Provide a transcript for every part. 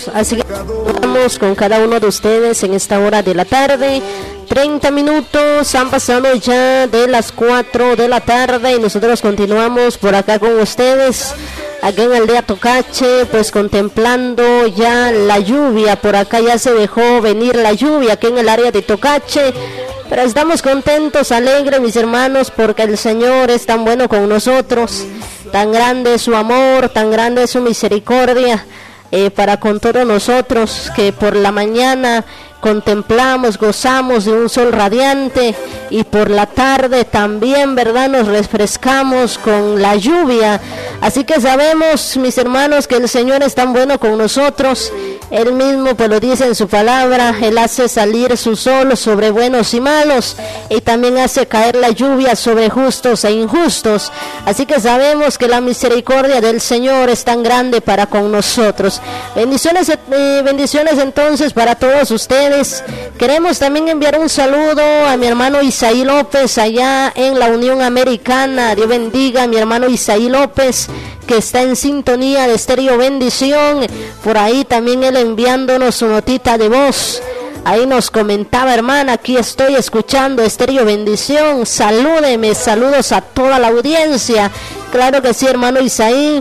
Así que vamos con cada uno de ustedes en esta hora de la tarde. 30 minutos han pasado ya de las 4 de la tarde y nosotros continuamos por acá con ustedes, aquí en Aldea Tocache, pues contemplando ya la lluvia. Por acá ya se dejó venir la lluvia aquí en el área de Tocache, pero estamos contentos, alegres, mis hermanos, porque el Señor es tan bueno con nosotros, tan grande es su amor, tan grande es su misericordia para con todos nosotros, que por la mañana contemplamos, gozamos de un sol radiante y por la tarde también, ¿verdad?, nos refrescamos con la lluvia. Así que sabemos, mis hermanos, que el Señor es tan bueno con nosotros. Él mismo pues lo dice en su palabra, Él hace salir su sol sobre buenos y malos y también hace caer la lluvia sobre justos e injustos. Así que sabemos que la misericordia del Señor es tan grande para con nosotros. Bendiciones entonces para todos ustedes. Queremos también enviar un saludo a mi hermano Isaí López allá en la Unión Americana. Dios bendiga a mi hermano Isaí López, que está en sintonía de Estéreo Bendición. Por ahí también él enviándonos su notita de voz. Ahí nos comentaba: hermana, aquí estoy escuchando Estéreo Bendición, salúdeme, saludos a toda la audiencia. Claro que sí, hermano Isaí.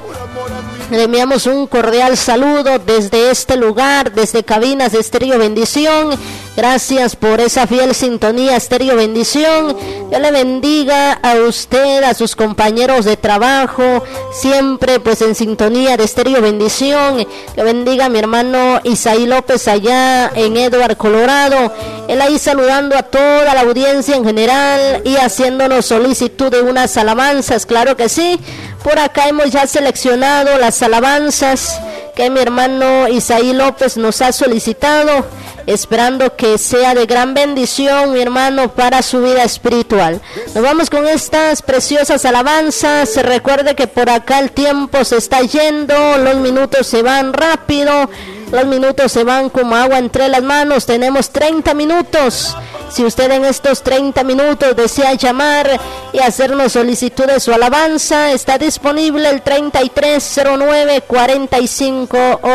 Le enviamos un cordial saludo desde este lugar, desde cabinas de Estéreo Bendición. Gracias por esa fiel sintonía, Estéreo Bendición. Dios le bendiga a usted, a sus compañeros de trabajo, siempre pues en sintonía de Estéreo Bendición. Que bendiga a mi hermano Isaí López allá en Edward, Colorado. Él ahí saludando a toda la audiencia en general y haciéndonos solicitud de unas alabanzas. Claro que sí. Por acá hemos ya seleccionado las alabanzas que mi hermano Isaí López nos ha solicitado, esperando que sea de gran bendición, mi hermano, para su vida espiritual. Nos vamos con estas preciosas alabanzas. Se recuerde que por acá el tiempo se está yendo, los minutos se van rápido, los minutos se van como agua entre las manos. Tenemos 30 minutos. Si usted en estos 30 minutos desea llamar y hacernos solicitud de su alabanza, está disponible el 3309-45